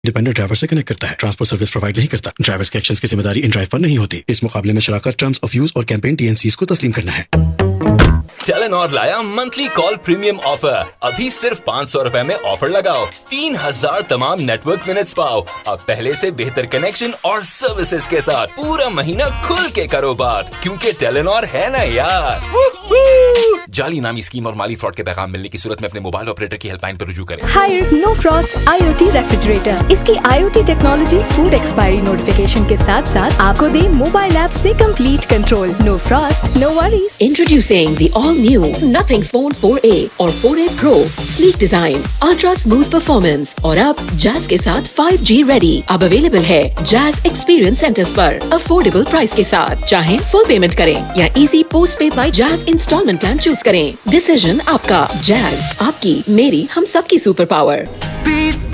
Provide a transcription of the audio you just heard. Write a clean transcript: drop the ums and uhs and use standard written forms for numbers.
Independent driver से connect करता है, ट्रांसपोर्ट सर्विस प्रोवाइड नहीं करता। ड्राइवर्स के एक्शंस की जिम्मेदारी इन ड्राइव पर नहीं होती। इस मुकाबले में शराकत, टर्म्स ऑफ यूज और कैंपेन TNCs को तस्लीम करना है। टेलीनॉर लाया मंथली कॉल प्रीमियम ऑफर। अभी सिर्फ 500 रुपए में ऑफर लगाओ, 3000 तमाम नेटवर्क मिनट्स पाओ। अब पहले से बेहतर कनेक्शन और सर्विसेज के साथ पूरा महीना खुल के करो बात, क्योंकि टेलीनॉर है ना यार। जाली नामी स्कीम और माली फ्रॉड के पैगाम मिलने की सूरत में अपने मोबाइल ऑपरेटर की हेल्पलाइन पर रुजू करें। Higher no Frost IoT refrigerator. इसकी IoT technology food expiry notification के साथ साथ आपको दे मोबाइल ऐप से complete control. No Frost, no worries. Introducing the all-new Nothing Phone 4a और 4a Pro, sleek design, ultra smooth performance और अब Jazz के साथ 5G ready। अब अवेलेबल है Jazz Experience Centers पर अफोर्डेबल प्राइस के साथ। चाहे फुल पेमेंट करें या इजी पोस्ट पे bye Jazz instalment plan choose करें। डिसीजन आपका। Jazz, आपकी, मेरी, हम सबकी सुपर पावर।